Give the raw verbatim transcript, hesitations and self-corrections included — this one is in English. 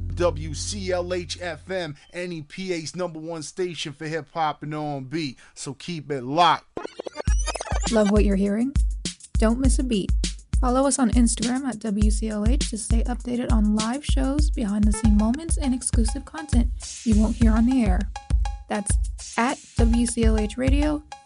W C L H F M, N E P A's number one station for hip hop and R and B. So keep it locked. Love what you're hearing? Don't miss a beat. Follow us on Instagram at W C L H to stay updated on live shows, behind the scene moments, and exclusive content you won't hear on the air. That's at W C L H Radio